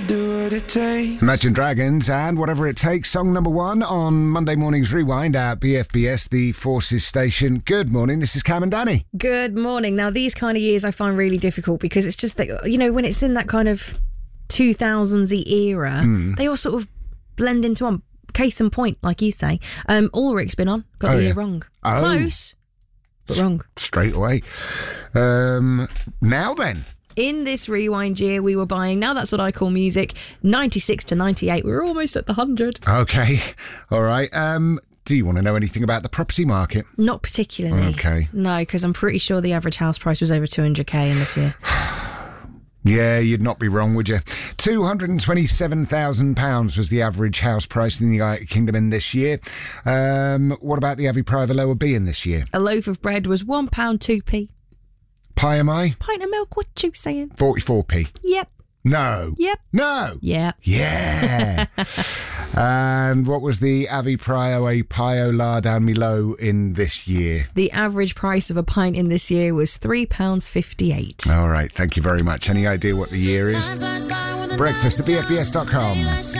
do what it takes. Imagine Dragons and Whatever It Takes, song number 1 on Monday morning's Rewind at BFBS, the Forces station. Good morning, this is Cam and Danny. Good morning. Now, these kind of years I find really difficult because it's just that, you know, when it's in that kind of 2000s-y era, they all sort of blend into one. Case in point, like you say. Ulrich's been on, got the year wrong. Close, but wrong. Straight away. Now then. In this Rewind year, we were buying, now that's what I call music, 96 to 98. We were almost at the 100. Okay, all right. Do you want to know anything about the property market? Not particularly. Okay. No, because I'm pretty sure the average house price was over 200k in this year. Yeah, you'd not be wrong, would you? £227,000 was the average house price in the United Kingdom in this year. What about the Avi Private Lower B in this year? A loaf of bread was £1 2p. Pie am I? Pint of milk, what you saying? 44p. Yep. No. Yep. No. Yeah. Yeah. And what was the Avi Prio Pio La Down Me Low in this year? The average price of a pint in this year was £3.58. All right, thank you very much. Any idea what the year is? Breakfast at BFBS.com.